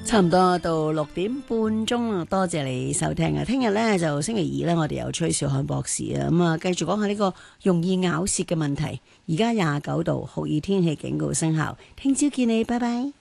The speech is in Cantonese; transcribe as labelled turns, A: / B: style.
A: 差唔多到6點半啦，多謝你收聽啊！聽日呢，就星期二呢，我哋有崔兆漢博士啊，咁啊繼續講下呢個容易咬舌嘅問題。而家29度，酷熱天氣警告生效，聽朝見你，拜拜。